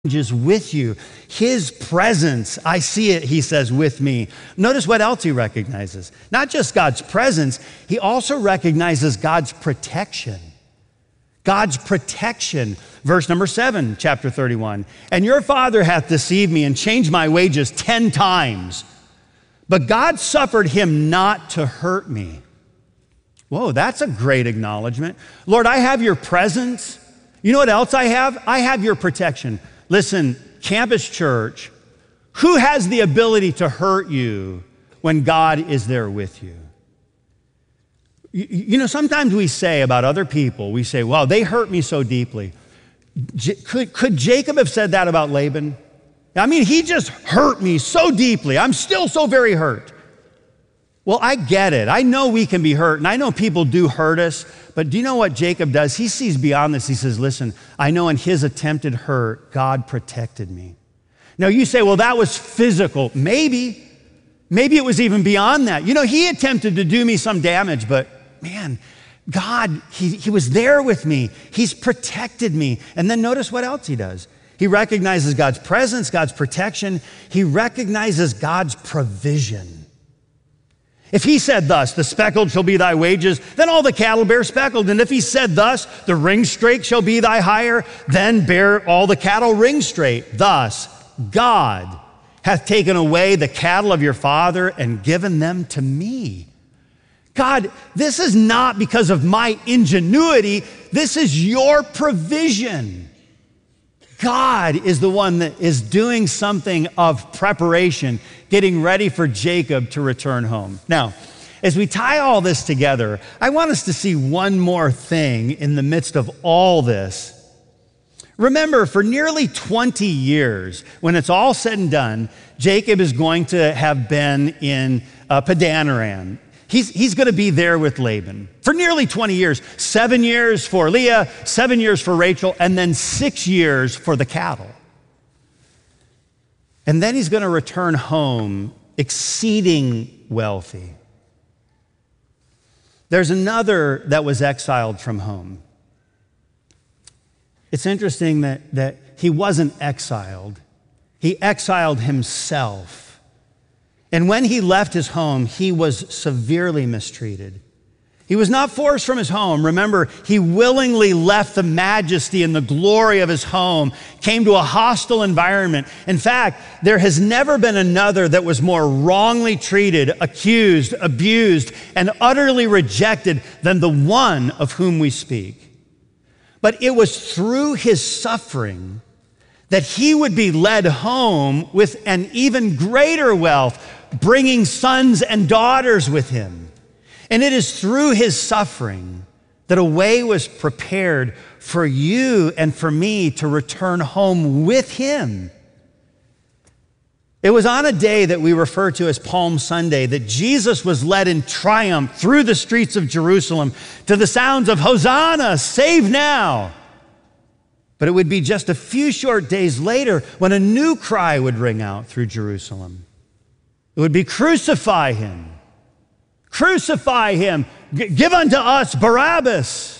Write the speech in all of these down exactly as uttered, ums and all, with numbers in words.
is with you. His presence, I see it, he says, with me. Notice what else he recognizes. Not just God's presence, he also recognizes God's protection. God's protection. Verse number seven, chapter thirty-one. And your father hath deceived me and changed my wages ten times. But God suffered him not to hurt me. Whoa, that's a great acknowledgement. Lord, I have your presence. You know what else I have? I have your protection. Listen, Campus Church, who has the ability to hurt you when God is there with you? You, you know, sometimes we say about other people, we say, well, they hurt me so deeply. J- could, could Jacob have said that about Laban? I mean, he just hurt me so deeply. I'm still so very hurt. Well, I get it. I know we can be hurt, and I know people do hurt us, but do you know what Jacob does? He sees beyond this. He says, listen, I know in his attempted hurt, God protected me. Now, you say, well, that was physical. Maybe. Maybe it was even beyond that. You know, he attempted to do me some damage, but man, God, he, he was there with me. He's protected me. And then notice what else he does. He recognizes God's presence, God's protection. He recognizes God's provision. If he said thus, the speckled shall be thy wages, then all the cattle bear speckled. And if he said thus, the ring straight shall be thy hire, then bear all the cattle ring straight. Thus, God hath taken away the cattle of your father and given them to me. God, this is not because of my ingenuity. This is your provision. God is the one that is doing something of preparation, getting ready for Jacob to return home. Now, as we tie all this together, I want us to see one more thing in the midst of all this. Remember, for nearly twenty years, when it's all said and done, Jacob is going to have been in uh, Padan Aram. He's, he's going to be there with Laban for nearly twenty years. Seven years for Leah, seven years for Rachel, and then six years for the cattle. And then he's going to return home exceeding wealthy. There's another that was exiled from home. It's interesting that, that he wasn't exiled. He exiled himself. And when he left his home, he was severely mistreated. He was not forced from his home. Remember, he willingly left the majesty and the glory of his home, came to a hostile environment. In fact, there has never been another that was more wrongly treated, accused, abused, and utterly rejected than the one of whom we speak. But it was through his suffering that he would be led home with an even greater wealth, bringing sons and daughters with him. And it is through his suffering that a way was prepared for you and for me to return home with him. It was on a day that we refer to as Palm Sunday that Jesus was led in triumph through the streets of Jerusalem to the sounds of Hosanna, save now. But it would be just a few short days later when a new cry would ring out through Jerusalem. It would be, crucify him. Crucify him. G- give unto us Barabbas.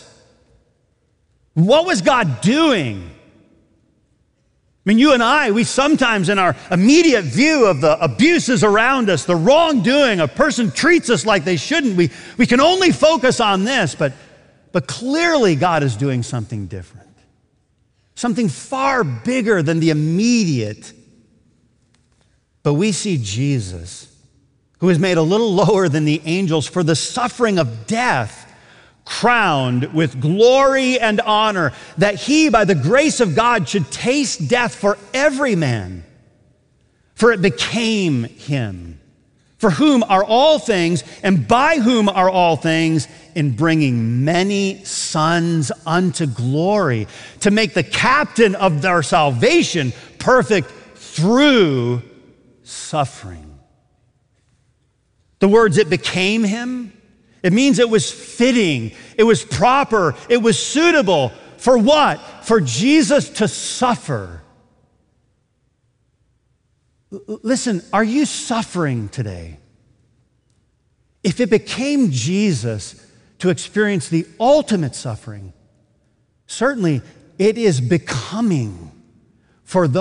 What was God doing? I mean, you and I, we sometimes in our immediate view of the abuses around us, the wrongdoing, a person treats us like they shouldn't, we, we can only focus on this, but, but clearly God is doing something different. Something far bigger than the immediate. But we see Jesus, who is made a little lower than the angels for the suffering of death, crowned with glory and honor, that he, by the grace of God, should taste death for every man. For it became him, for whom are all things, and by whom are all things, in bringing many sons unto glory, to make the captain of their salvation perfect through suffering. The words, it became him, it means it was fitting, it was proper, it was suitable. For what? For Jesus to suffer. L- listen, are you suffering today? If it became Jesus to experience the ultimate suffering, certainly it is becoming for those